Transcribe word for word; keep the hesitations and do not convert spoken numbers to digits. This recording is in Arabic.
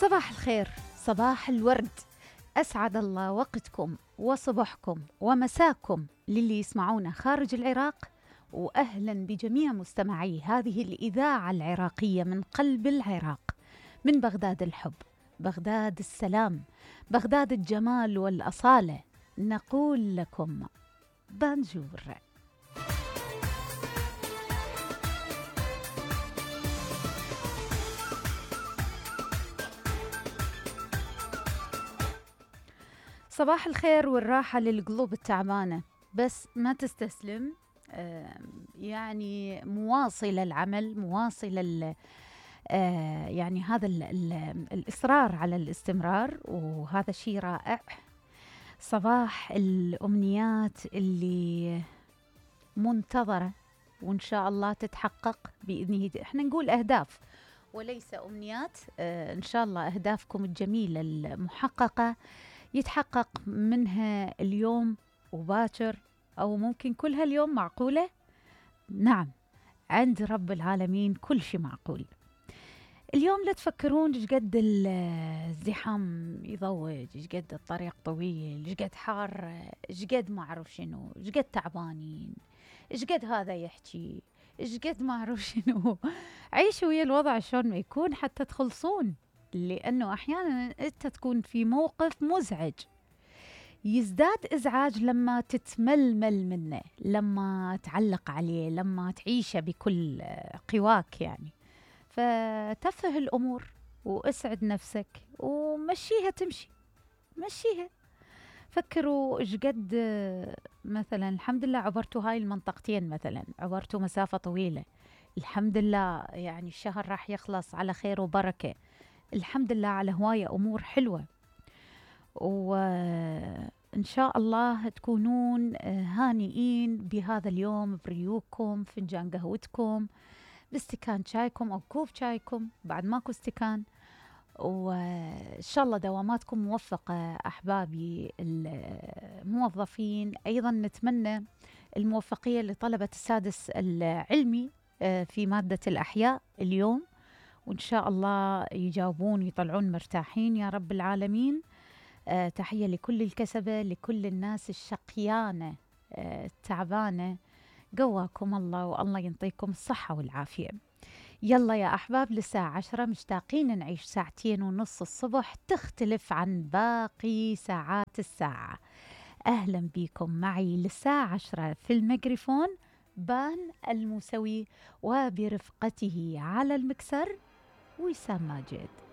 صباح الخير، صباح الورد. أسعد الله وقتكم وصباحكم ومساكم للي يسمعونا خارج العراق، وأهلا بجميع مستمعي هذه الإذاعة العراقية من قلب العراق، من بغداد الحب، بغداد السلام، بغداد الجمال والأصالة. نقول لكم بانجور. صباح الخير والراحة للقلوب التعبانة، بس ما تستسلم. يعني مواصلة العمل، مواصلة يعني هذا ال ال الإصرار على الاستمرار، وهذا شيء رائع. صباح الأمنيات اللي منتظرة وإن شاء الله تتحقق بإذنه. احنا نقول أهداف وليس أمنيات. إن شاء الله أهدافكم الجميلة المحققة يتحقق منها اليوم وباكر، أو ممكن كل هاليوم، معقولة؟ نعم، عند رب العالمين كل شيء معقول. اليوم لا تفكرون ايش قد الزحام يضوج، ايش قد الطريق طويل، ايش قد حار، ايش قد ما اعرف شنو، ايش قد تعبانين، ايش قد هذا يحكي، ايش قد ما اعرف شنو. عيشوا ويا الوضع شلون ما يكون حتى تخلصون، لأنه أحياناً أنت تكون في موقف مزعج، يزداد إزعاج لما تتململ منه، لما تعلق عليه، لما تعيشه بكل قواك يعني. فتفه الأمور واسعد نفسك ومشيها تمشي، مشيها. فكروا إيش قد مثلاً الحمد لله عبرتوا هاي المنطقتين، مثلاً عبرتوا مسافة طويلة، الحمد لله يعني الشهر راح يخلص على خير وبركة، الحمد لله على هواية أمور حلوة، وإن شاء الله تكونون هانئين بهذا اليوم بريوقكم، فنجان قهوتكم، باستكان شايكم أو كوب شايكم، بعد ماكو استكان. وإن شاء الله دواماتكم موفقة أحبابي الموظفين. أيضا نتمنى الموفقية لطلبة السادس العلمي في مادة الأحياء اليوم، وإن شاء الله يجاوبون ويطلعون مرتاحين يا رب العالمين. آه تحية لكل الكسبة، لكل الناس الشقيانة آه التعبانة، قواكم الله والله ينطيكم الصحة والعافية. يلا يا أحباب، للساعة عشرة مشتاقين نعيش ساعتين ونص الصبح تختلف عن باقي ساعات الساعة. أهلا بكم معي للساعة عشرة في الميكروفون بان الموسوي، وبرفقته على المكسر وسام ماجد.